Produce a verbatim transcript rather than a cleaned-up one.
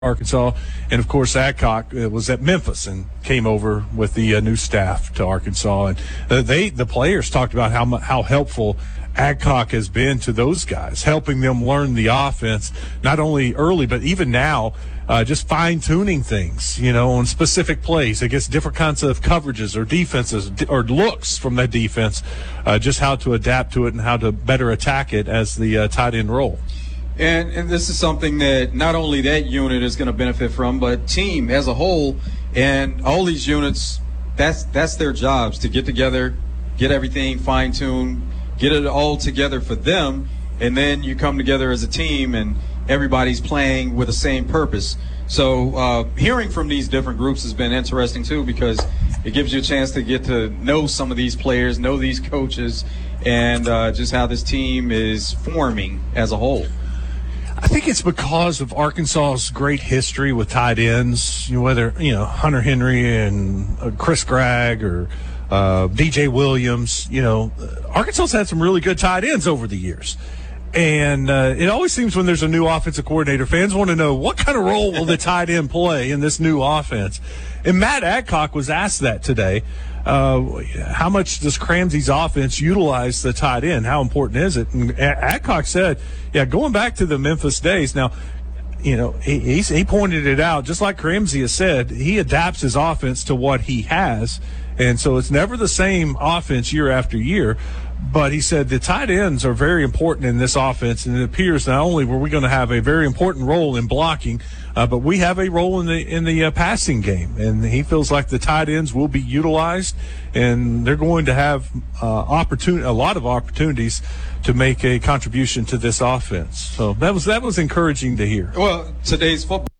Arkansas, and of course Adcock uh, was at Memphis and came over with the uh, new staff to Arkansas, and uh, they the players talked about how mu- how helpful Adcock has been to those guys, helping them learn the offense not only early but even now, uh, just fine tuning things, you know, on specific plays against different kinds of coverages or defenses or looks from that defense, uh, just how to adapt to it and how to better attack it as the uh, tight end role. And, and this is something that not only that unit is going to benefit from, but team as a whole. And all these units, that's that's their jobs, to get together, get everything fine-tuned, get it all together for them, and then you come together as a team and everybody's playing with the same purpose. So uh, hearing from these different groups has been interesting too, because it gives you a chance to get to know some of these players, know these coaches, and uh, just how this team is forming as a whole. I think it's because of Arkansas's great history with tight ends, you know, whether, you know, Hunter Henry and uh, Chris Gregg or uh, D J Williams. You know, Arkansas's had some really good tight ends over the years. And uh, it always seems when there's a new offensive coordinator, fans want to know what kind of role will the tight end play in this new offense. And Matt Adcock was asked that today. Uh, how much does Cramsey's offense utilize the tight end? How important is it? And Adcock said, yeah, going back to the Memphis days. Now, you know, he he's, he pointed it out, just like Cramsey has said, he adapts his offense to what he has. And so it's never the same offense year after year. But he said the tight ends are very important in this offense, and it appears not only were we going to have a very important role in blocking, uh, but we have a role in the in the uh, passing game. And he feels like the tight ends will be utilized, and they're going to have uh, opportunity, a lot of opportunities to make a contribution to this offense. So that was that was encouraging to hear. Well, today's football.